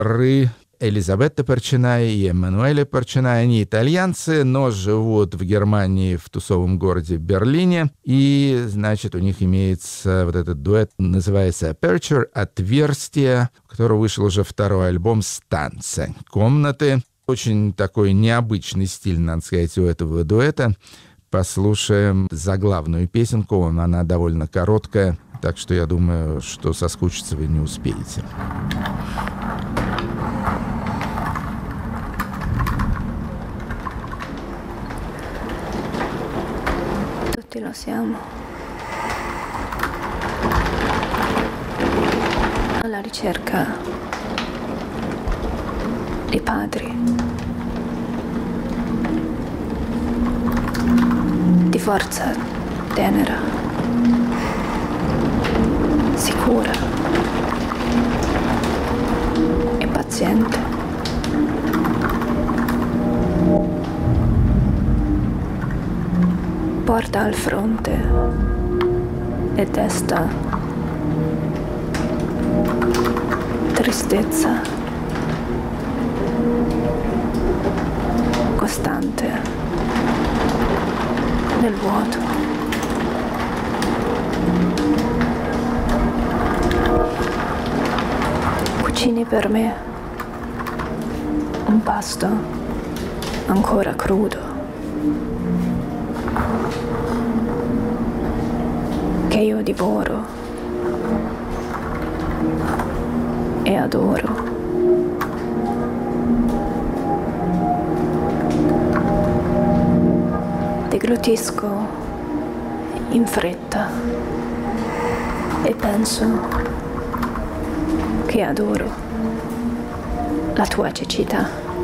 Элизабетта Порчиная и Эммануэле Порчиная. Они итальянцы, но живут в Германии, в тусовом городе Берлине. И, значит, у них имеется вот этот дуэт, называется «Aperture», «Отверстие», у которого вышел уже второй альбом «Станция», «Комнаты». Очень такой необычный стиль, надо сказать, у этого дуэта. Послушаем заглавную песенку, она довольно короткая, так что я думаю, что соскучиться вы не успеете. Tutti lo siamo. Alla ricerca di padri, di forza tenera, sicura e paziente. Porta al fronte e desta tristezza costante nel vuoto. Cucini per me un pasto ancora crudo che io divoro e adoro. Deglutisco in fretta e penso che adoro la tua cecità.